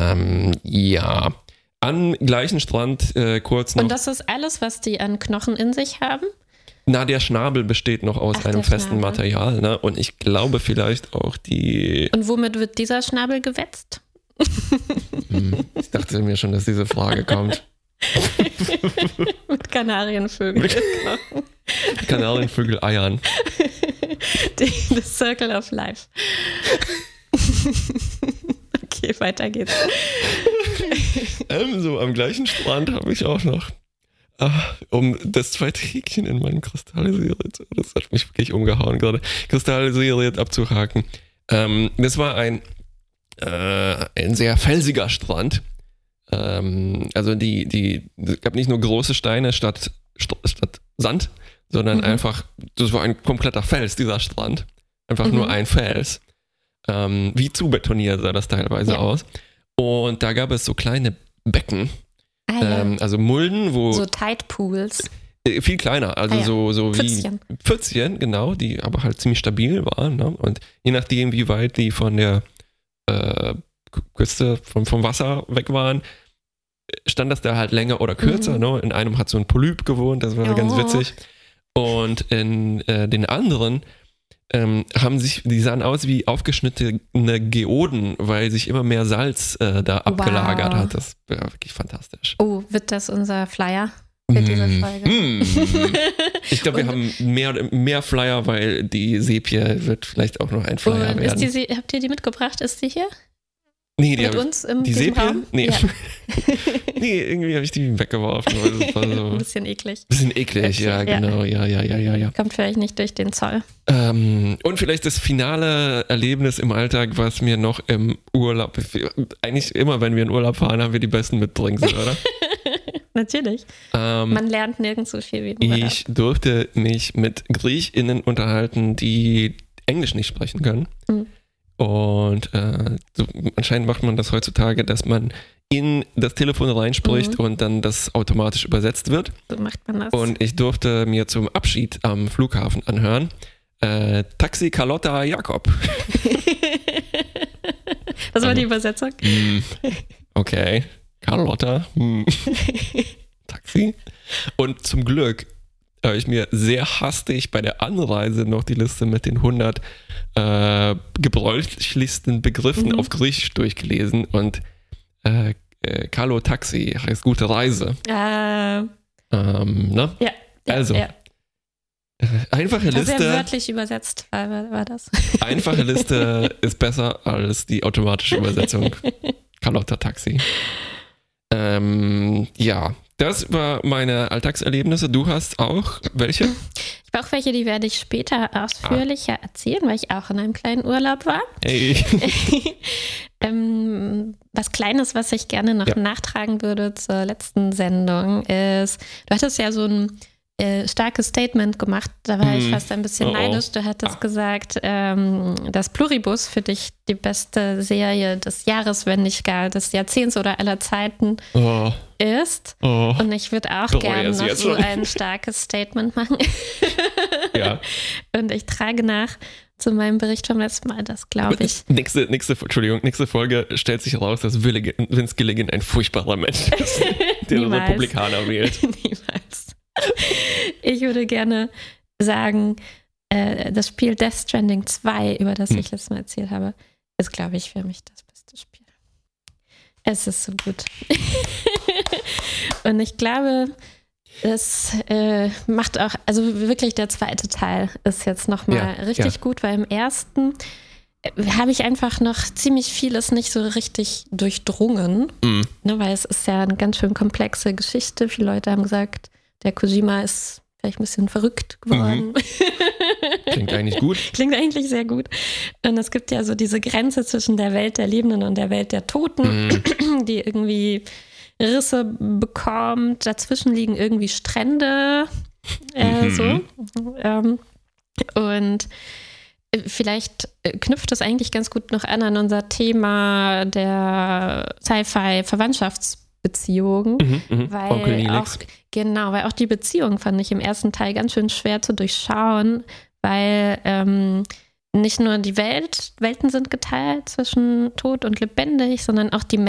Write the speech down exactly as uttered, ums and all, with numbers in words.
Ähm, ja. Am gleichen Strand äh, kurz noch. Und das ist alles, was die an Knochen in sich haben? Na, der Schnabel besteht noch aus Ach, einem der festen Schnabel. Material, ne? Und ich glaube vielleicht auch die. Und womit wird dieser Schnabel gewetzt? Hm, ich dachte mir schon, dass diese Frage kommt. Mit Kanarienvögeln. Kanarienvögel eiern. The Circle of Life. Okay, weiter geht's. Ähm, so am gleichen Strand habe ich auch noch, ah, um das zweite Häkchen in meinem Kristallseriert, das hat mich wirklich umgehauen gerade, Kristallseriert abzuhaken. Ähm, das war ein, äh, ein sehr felsiger Strand. Ähm, also die, die, es gab nicht nur große Steine statt, statt Sand, sondern Mhm. einfach, das war ein kompletter Fels, dieser Strand. Einfach Mhm. nur ein Fels. Ähm, wie zubetoniert sah das teilweise Ja. aus. Und da gab es so kleine Becken, Ah, ja. ähm, also Mulden, wo So Tide Pools. äh, viel kleiner, also Ah, ja. so, so wie Pfützchen. Pfützchen, genau, die aber halt ziemlich stabil waren. Ne? Und je nachdem, wie weit die von der äh, Küste, vom, vom Wasser weg waren, stand das da halt länger oder kürzer. Mhm. Ne? In einem hat so ein Polyp gewohnt, das war Oh. ganz witzig. Und in äh, den anderen ähm, haben sich, die sahen aus wie aufgeschnittene Geoden, weil sich immer mehr Salz äh, da abgelagert Wow. hat. Das war wirklich fantastisch. Oh, wird das unser Flyer für diese Mm. Folge? Mm. Ich glaube, wir Und- haben mehr, mehr Flyer, weil die Sepie wird vielleicht auch noch ein Flyer Und ist die, werden. sie- habt ihr die mitgebracht? Ist die hier? Nee, die Mit hab ich, uns im die diesem Sepie? Raum? Nee. Ja. nee, irgendwie habe ich die weggeworfen. Weil das war so Ein ein bisschen eklig. bisschen eklig, ja, Ja. genau. Ja, ja, ja, ja, ja. Kommt vielleicht nicht durch den Zoll. Ähm, und vielleicht das finale Erlebnis im Alltag, was mir noch im Urlaub, eigentlich immer, wenn wir in Urlaub fahren, haben wir die besten Mitbringsel, oder? Natürlich. ähm, Man lernt nirgends so viel wie im Urlaub. Ich durfte mich mit GriechInnen unterhalten, die Englisch nicht sprechen können. Mhm. Und äh, so, anscheinend macht man das heutzutage, dass man in das Telefon reinspricht Mhm. und dann das automatisch übersetzt wird. So macht man das. Und ich durfte mir zum Abschied am Flughafen anhören, äh, Taxi Carlotta Jakob. Das war die Übersetzung. Hm, okay, Carlotta. Hm. Taxi. Und zum Glück habe ich mir sehr hastig bei der Anreise noch die Liste mit den hundert äh, gebräuchlichsten Begriffen Mhm. auf Griechisch durchgelesen und äh, äh, Carlo Taxi heißt gute Reise. Äh, Ähm, ne? ja, ja, Also, ja. Äh, einfache Sehr Liste, wörtlich übersetzt war, war, war das. einfache Liste ist besser als die automatische Übersetzung. Carlotta Taxi. Ähm, ja, das war meine Alltagserlebnisse. Du hast auch welche? Ich habe auch welche, die werde ich später ausführlicher erzählen, weil ich auch in einem kleinen Urlaub war. Hey. ähm, was Kleines, was ich gerne noch Ja. nachtragen würde zur letzten Sendung, ist, du hattest ja so ein äh, starkes Statement gemacht, da war ich Hm. fast ein bisschen Oh, oh. neidisch. Du hattest Ah. gesagt, ähm, dass Pluribus für dich die beste Serie des Jahres, wenn nicht gar des Jahrzehnts oder aller Zeiten Oh, ist. oh. Und ich würde auch Bereue gerne es noch jetzt so schon. ein starkes Statement machen. Ja. Und ich trage nach zu meinem Bericht vom letzten Mal, das glaube ich. Nächste, nächste, Entschuldigung, nächste Folge stellt sich heraus, dass Willi- Vince Gilligan ein furchtbarer Mensch ist, der Niemals. Republikaner wählt. Niemals. Ich würde gerne sagen, äh, das Spiel Death Stranding zwei, über das Hm. ich letztes Mal erzählt habe, ist, glaube ich, für mich das beste Spiel. Es ist so gut. Und ich glaube, es äh, macht auch, also wirklich der zweite Teil ist jetzt nochmal Ja, richtig ja. gut, weil im ersten äh, habe ich einfach noch ziemlich vieles nicht so richtig durchdrungen, Mm. ne, weil es ist ja eine ganz schön komplexe Geschichte. Viele Leute haben gesagt, der Kojima ist vielleicht ein bisschen verrückt geworden. Klingt eigentlich gut. Klingt eigentlich sehr gut. Und es gibt ja so diese Grenze zwischen der Welt der Lebenden und der Welt der Toten, Mm. die irgendwie Risse bekommt. Dazwischen liegen irgendwie Strände. Äh, Mhm. so. Ähm, und vielleicht knüpft es eigentlich ganz gut noch an an unser Thema der Sci-Fi-Verwandtschaftsbeziehungen. Mhm, mhm. Weil Onkel auch, Nilix. genau, weil auch die Beziehung fand ich im ersten Teil ganz schön schwer zu durchschauen, weil ähm, nicht nur die Welt, Welten sind geteilt zwischen tot und lebendig, sondern auch die